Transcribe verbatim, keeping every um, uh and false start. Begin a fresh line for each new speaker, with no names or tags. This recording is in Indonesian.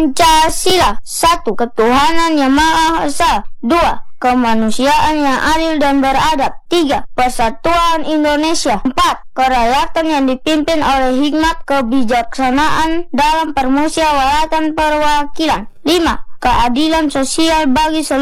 Pancasila. Satu. Ketuhanan yang Maha Esa. Dua. Kemanusiaan yang adil dan beradab. Tiga. Persatuan Indonesia. Empat. Kerakyatan yang dipimpin oleh hikmat kebijaksanaan dalam permusyawaratan perwakilan. Lima. Keadilan sosial bagi seluruh